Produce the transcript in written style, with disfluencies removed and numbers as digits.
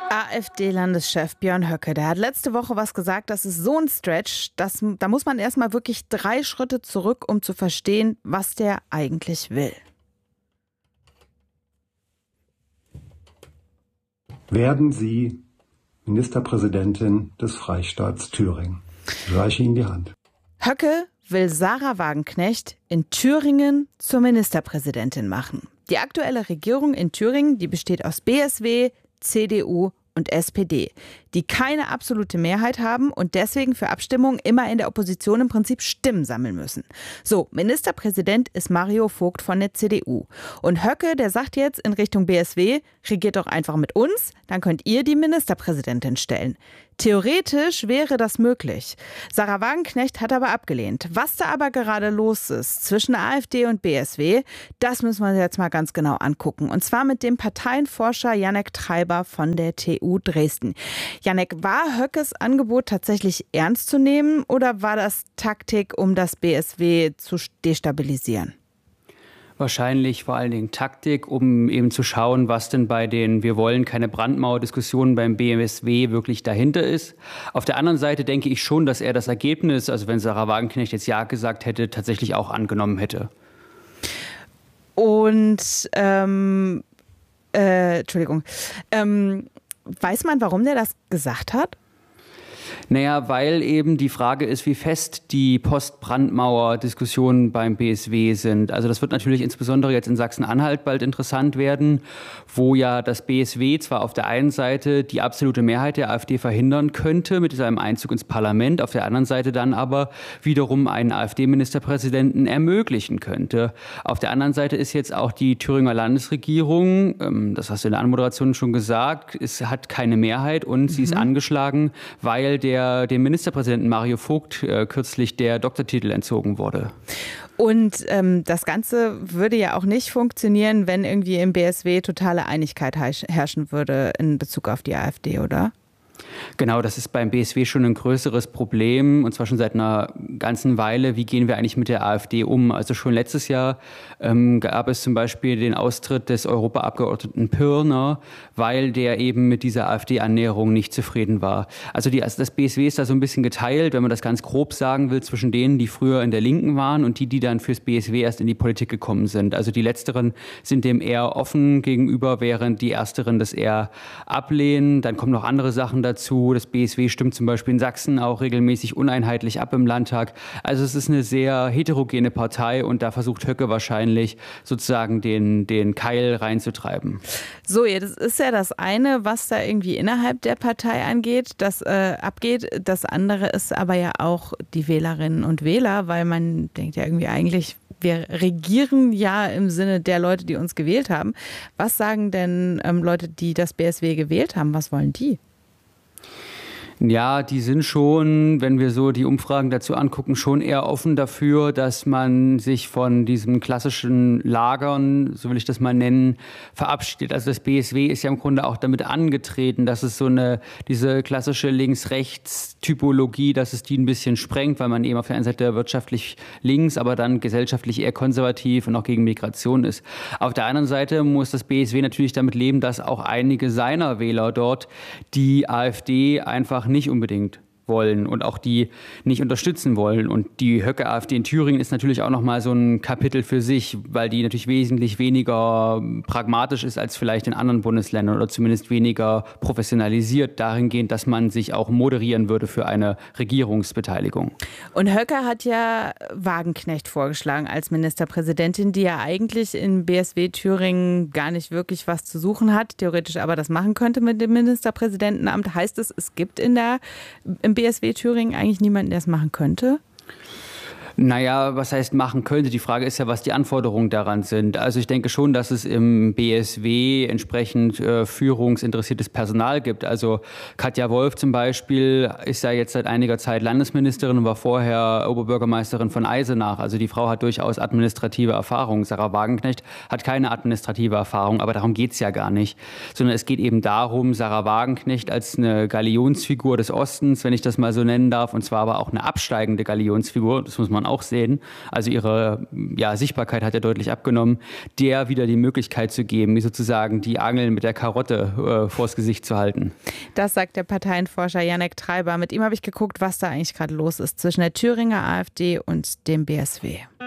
AfD-Landeschef Björn Höcke, der hat letzte Woche was gesagt, das ist so ein Stretch, da muss man erstmal wirklich 3 Schritte zurück, um zu verstehen, was der eigentlich will. Werden Sie Ministerpräsidentin des Freistaats Thüringen? Ich reiche Ihnen die Hand. Höcke will Sarah Wagenknecht in Thüringen zur Ministerpräsidentin machen. Die aktuelle Regierung in Thüringen, die besteht aus BSW, CDU und SPD, die keine absolute Mehrheit haben und deswegen für Abstimmungen immer in der Opposition im Prinzip Stimmen sammeln müssen. So, Ministerpräsident ist Mario Vogt von der CDU. Und Höcke, der sagt jetzt in Richtung BSW, regiert doch einfach mit uns, dann könnt ihr die Ministerpräsidentin stellen. Theoretisch wäre das möglich. Sarah Wagenknecht hat aber abgelehnt. Was da aber gerade los ist zwischen AfD und BSW, das müssen wir uns jetzt mal ganz genau angucken. Und zwar mit dem Parteienforscher Jannek Treiber von der TU Dresden. Jannek, war Höckes Angebot tatsächlich ernst zu nehmen oder war das Taktik, um das BSW zu destabilisieren? Wahrscheinlich vor allen Dingen Taktik, um eben zu schauen, was denn bei den Wir wollen keine Brandmauer-Diskussionen beim BSW wirklich dahinter ist. Auf der anderen Seite denke ich schon, dass er das Ergebnis, also wenn Sarah Wagenknecht jetzt Ja gesagt hätte, tatsächlich auch angenommen hätte. Und, Entschuldigung, weiß man, warum der das gesagt hat? Naja, weil eben die Frage ist, wie fest die Post-Brandmauer-Diskussionen beim BSW sind. Also das wird natürlich insbesondere jetzt in Sachsen-Anhalt bald interessant werden, wo ja das BSW zwar auf der einen Seite die absolute Mehrheit der AfD verhindern könnte mit seinem Einzug ins Parlament, auf der anderen Seite dann aber wiederum einen AfD-Ministerpräsidenten ermöglichen könnte. Auf der anderen Seite ist jetzt auch die Thüringer Landesregierung, das hast du in der Anmoderation schon gesagt, es hat keine Mehrheit und sie ist angeschlagen, weil dem Ministerpräsidenten Mario Vogt kürzlich der Doktortitel entzogen wurde. Und das Ganze würde ja auch nicht funktionieren, wenn irgendwie im BSW totale Einigkeit herrschen würde in Bezug auf die AfD, oder? Genau, das ist beim BSW schon ein größeres Problem und zwar schon seit einer ganzen Weile. Wie gehen wir eigentlich mit der AfD um? Also schon letztes Jahr gab es zum Beispiel den Austritt des Europaabgeordneten Pirner, weil der eben mit dieser AfD-Annäherung nicht zufrieden war. Also das BSW ist da so ein bisschen geteilt, wenn man das ganz grob sagen will, zwischen denen, die früher in der Linken waren und die dann fürs BSW erst in die Politik gekommen sind. Also die Letzteren sind dem eher offen gegenüber, während die Ersteren das eher ablehnen. Dann kommen noch andere Sachen dazu. Das BSW stimmt zum Beispiel in Sachsen auch regelmäßig uneinheitlich ab im Landtag. Also es ist eine sehr heterogene Partei und da versucht Höcke wahrscheinlich sozusagen den Keil reinzutreiben. So, das ist ja das eine, was da irgendwie innerhalb der Partei abgeht. Das andere ist aber ja auch die Wählerinnen und Wähler, weil man denkt ja irgendwie eigentlich, wir regieren ja im Sinne der Leute, die uns gewählt haben. Was sagen denn Leute, die das BSW gewählt haben? Was wollen die? Ja, die sind schon, wenn wir so die Umfragen dazu angucken, schon eher offen dafür, dass man sich von diesem klassischen Lagern, so will ich das mal nennen, verabschiedet. Also das BSW ist ja im Grunde auch damit angetreten, dass es diese klassische Links-Rechts-Typologie, dass es die ein bisschen sprengt, weil man eben auf der einen Seite wirtschaftlich links, aber dann gesellschaftlich eher konservativ und auch gegen Migration ist. Auf der anderen Seite muss das BSW natürlich damit leben, dass auch einige seiner Wähler dort die AfD einfach nicht unbedingt wollen und auch die nicht unterstützen wollen. Und die Höcke-AfD in Thüringen ist natürlich auch nochmal so ein Kapitel für sich, weil die natürlich wesentlich weniger pragmatisch ist als vielleicht in anderen Bundesländern oder zumindest weniger professionalisiert dahingehend, dass man sich auch moderieren würde für eine Regierungsbeteiligung. Und Höcke hat ja Wagenknecht vorgeschlagen als Ministerpräsidentin, die ja eigentlich in BSW Thüringen gar nicht wirklich was zu suchen hat, theoretisch aber das machen könnte mit dem Ministerpräsidentenamt. Heißt es gibt im BSW Thüringen eigentlich niemanden, der es machen könnte? Naja, was heißt machen könnte? Die Frage ist ja, was die Anforderungen daran sind. Also ich denke schon, dass es im BSW entsprechend führungsinteressiertes Personal gibt. Also Katja Wolf zum Beispiel ist ja jetzt seit einiger Zeit Landesministerin und war vorher Oberbürgermeisterin von Eisenach. Also die Frau hat durchaus administrative Erfahrung. Sarah Wagenknecht hat keine administrative Erfahrung, aber darum geht's ja gar nicht. Sondern es geht eben darum, Sarah Wagenknecht als eine Galionsfigur des Ostens, wenn ich das mal so nennen darf, und zwar aber auch eine absteigende Galionsfigur, das muss man auch sehen, also ihre Sichtbarkeit hat ja deutlich abgenommen, der wieder die Möglichkeit zu geben, sozusagen die Angel mit der Karotte vors Gesicht zu halten. Das sagt der Parteienforscher Janek Treiber. Mit ihm habe ich geguckt, was da eigentlich gerade los ist zwischen der Thüringer AfD und dem BSW.